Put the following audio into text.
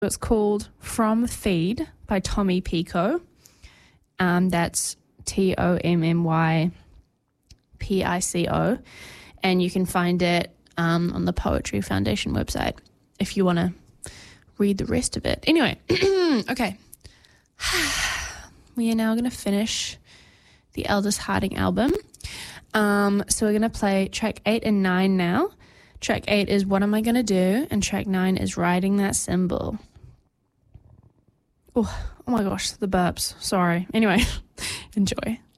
It's called From Feed by Tommy Pico. That's TOMMYPICO. And you can find it on the Poetry Foundation website if you want to read the rest of it. Anyway, okay. We are now going to finish the Aldous Harding album. So we're going to play track 8 and 9 now. Track 8 is What Am I Gonna Do? And track 9 is Riding That Symbol. Oh my gosh, the burps. Sorry. Anyway, enjoy.